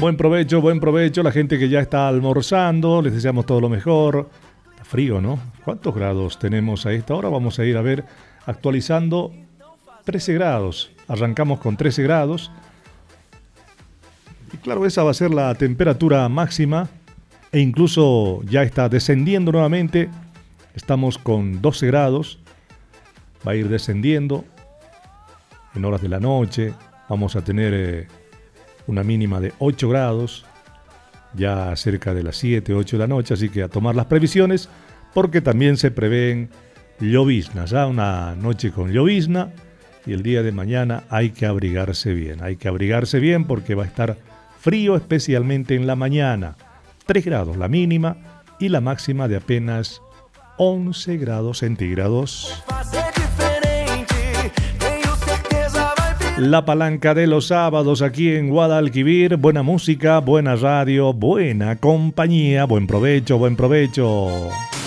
buen provecho. La gente que ya está almorzando, les deseamos todo lo mejor. Está frío, ¿no? ¿Cuántos grados tenemos a esta hora? Vamos a ir a ver, actualizando 13 grados. Arrancamos con 13 grados. Y claro, esa va a ser la temperatura máxima. E incluso ya está descendiendo nuevamente. Estamos con 12 grados. Va a ir descendiendo en horas de la noche. Vamos a tener una mínima de 8 grados. Ya cerca de las 7, 8 de la noche. Así que a tomar las previsiones. Porque también se prevén lloviznas. Ya una noche con llovizna. Y el día de mañana hay que abrigarse bien. Hay que abrigarse bien porque va a estar frío, especialmente en la mañana. 3 grados la mínima y la máxima de apenas 11 grados centígrados. La palanca de los sábados aquí en Guadalquivir. Buena música, buena radio, buena compañía. Buen provecho, buen provecho.